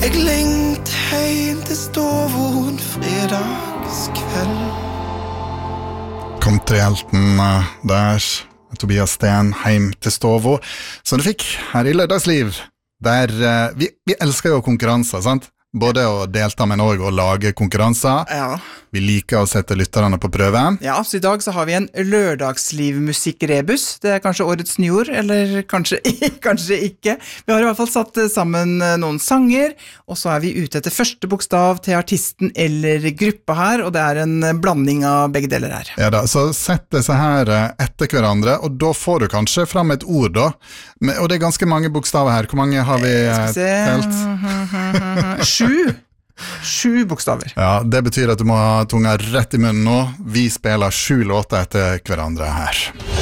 Jeg lengte heim til stova en fredagskveld. Countryhelten der, Tobias Sten, heim til stova, som du fikk her i Lørdagsliv, der vi elsker jo konkurranser, sant? Både å delta, men også å lage konkurranser. Ja. Vi liker å sette lytterne på prøve. Ja, så i dag så har vi en lørdagslivmusikkrebus. Det er kanskje årets nyord, eller kanskje, kanskje ikke. Vi har i hvert fall satt sammen noen sanger, og så er vi ute etter første bokstav til artisten eller gruppa her, og det er en blanding av begge deler her. Ja da, så sett disse her etter hverandre, og da får du kanskje fram et ord da. Og det er ganske mange bokstaver her. Hvor mange har vi telt? 7 bokstaver. Ja, det betyr at du må ha tunga rett i munnen nå. Vi spiller 7 låter etter hverandre her.